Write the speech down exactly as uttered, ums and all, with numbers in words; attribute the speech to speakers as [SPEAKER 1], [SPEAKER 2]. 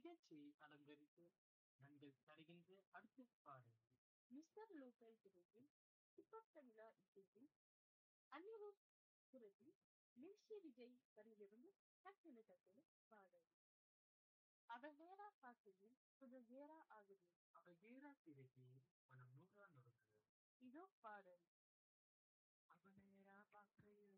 [SPEAKER 1] நிகழ்ச்சியை அலங்கரித்து நன்கள் தருகின்ற அடுத்த பாடல்
[SPEAKER 2] மிஸ்டர் லோக்கல் திரையில் சூப்பர் தமிழா இசையில் அனிருத் குரலில் மிர்ச்சி விஜய் வரியிலிருந்து டக்குனு டக்குனு பாடல் அவ வேறா பாக்கையில் கொஞ்சம் வேறா ஆகுது.
[SPEAKER 1] அவ ஏறா திரையில் மனம் நூறா நொறுங்குது.
[SPEAKER 2] இதோ பாடல்.
[SPEAKER 1] அவ நேரா பார்க்கையில்